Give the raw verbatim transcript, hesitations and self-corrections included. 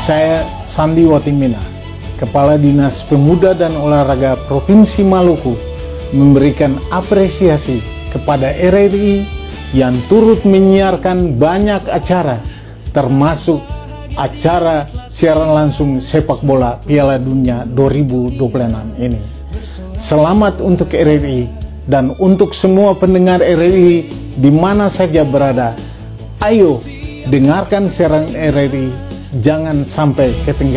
Saya Sandi Watimina, Kepala Dinas Pemuda dan Olahraga Provinsi Maluku, memberikan apresiasi kepada R R I yang turut menyiarkan banyak acara, termasuk acara siaran langsung sepak bola Piala Dunia dua ribu dua puluh enam ini. Selamat untuk R R I dan untuk semua pendengar R R I di mana saja berada. Ayo dengarkan siaran R R I, jangan sampai ketinggalan.